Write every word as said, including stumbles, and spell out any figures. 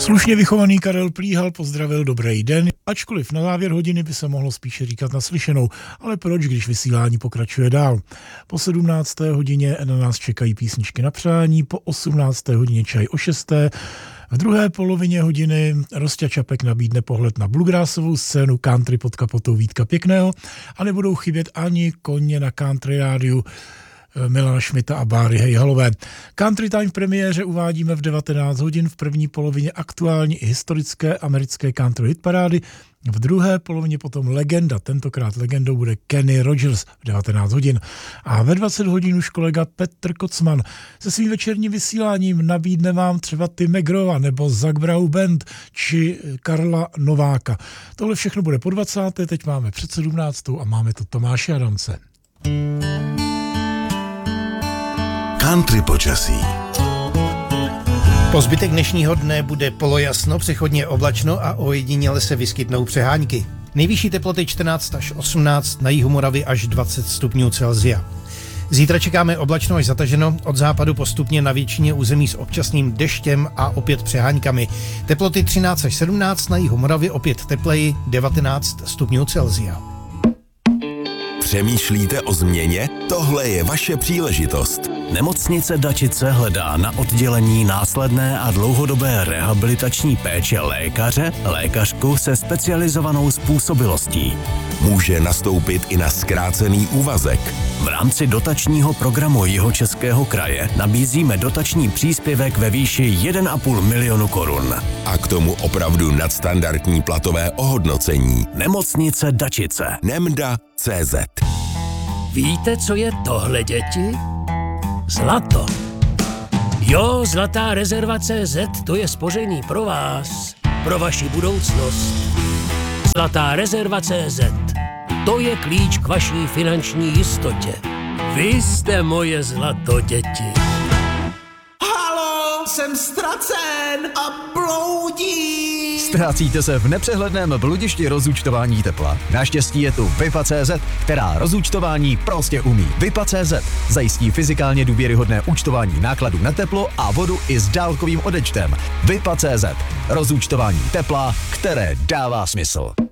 Slušně vychovaný Karel Plíhal pozdravil dobrý den, ačkoliv na závěr hodiny by se mohlo spíše říkat naslyšenou, ale proč, když vysílání pokračuje dál. Po sedmnácté hodině na nás čekají písničky na přání, po osmnácté hodině čaj o šesté, v druhé polovině hodiny Rosťa Čapek nabídne pohled na bluegrassovou scénu country pod kapotou Vítka Pěkného a nebudou chybět ani koně na country rádiu Milana Šmita a Báry Hejhalové. Country Time v premiéře uvádíme v devatenáct hodin, v první polovině aktuální i historické americké country hitparády, v druhé polovině potom legenda, tentokrát legendou bude Kenny Rogers v devatenáct hodin. A ve dvacet hodin už kolega Petr Kocman se svým večerním vysíláním nabídne vám třeba Ty McGrawa nebo Zac Brown Band či Karla Nováka. Tohle všechno bude po dvacáté, teď máme před sedmnáctou a máme tu Tomáše Adamce. Country počasí. Po zbytek dnešního dne bude polojasno, přechodně oblačno a ojediněle se vyskytnou přehánky. Nejvyšší teploty čtrnáct až osmnáct, na jihu Moravy až dvacet stupňů Celsia. Zítra čekáme oblačno až zataženo, od západu postupně na většině území s občasným deštěm a opět přeháňkami. Teploty třináct až sedmnáct, na jihu Moravy opět tepleji devatenáct stupňů Celsia. Přemýšlíte o změně? Tohle je vaše příležitost. Nemocnice Dačice hledá na oddělení následné a dlouhodobé rehabilitační péče lékaře, lékařku se specializovanou způsobilostí. Může nastoupit i na zkrácený úvazek. V rámci dotačního programu Jihočeského kraje nabízíme dotační příspěvek ve výši jeden a půl milionu korun. A k tomu opravdu nadstandardní platové ohodnocení. Nemocnice Dačice. Nemda tečka cé zet. Víte, co je tohle, děti? Zlato. Jo, Zlatá rezerva tečka cé zet, to je spoření pro vás, pro vaši budoucnost. Zlatá rezerva tečka cé zet, to je klíč k vaší finanční jistotě. Vy jste moje zlato, děti. Halo, jsem ztracen a bloudím. Ztrácíte se v nepřehledném bludišti rozúčtování tepla. Naštěstí je tu Vipa tečka cé zet, která rozúčtování prostě umí. Vipa tečka cé zet zajistí fyzikálně důvěryhodné účtování nákladů na teplo a vodu i s dálkovým odečtem. Vipa tečka cé zet. Rozúčtování tepla, které dává smysl.